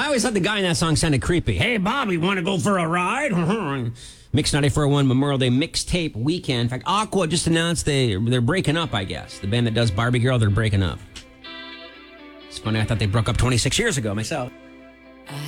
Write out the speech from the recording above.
always thought the guy in that song sounded creepy. Hey, Bobby, want to go for a ride? Mix 94.1 Memorial Day mixtape weekend. In fact, Aqua just announced they're breaking up, I guess. The band that does Barbie Girl, they're breaking up. It's funny, I thought they broke up 26 years ago myself.